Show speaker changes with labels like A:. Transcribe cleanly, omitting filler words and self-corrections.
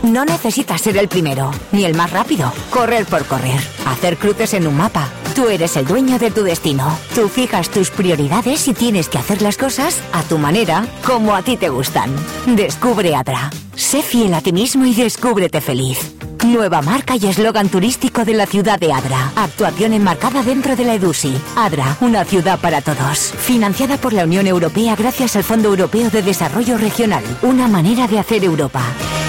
A: No necesitas ser el primero, ni el más rápido. Correr por correr. Hacer cruces en un mapa. Tú eres el dueño de tu destino. Tú fijas tus prioridades y tienes que hacer las cosas a tu manera, como a ti te gustan. Descubre Adra. Sé fiel a ti mismo y descúbrete feliz. Nueva marca y eslogan turístico de la ciudad de Adra. Actuación enmarcada dentro de la EDUSI. Adra, una ciudad para todos. Financiada por la Unión Europea gracias al Fondo Europeo de Desarrollo Regional. Una manera de hacer Europa.